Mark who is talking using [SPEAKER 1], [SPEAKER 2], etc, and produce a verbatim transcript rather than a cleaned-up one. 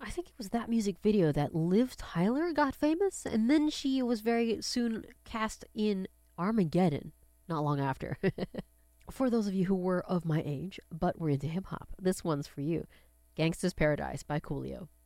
[SPEAKER 1] I think it was that music video that Liv Tyler got famous, and then she was very soon cast in Armageddon, not long after. For those of you who were of my age, but were into hip hop, this one's for you. Gangsta's Paradise by Coolio.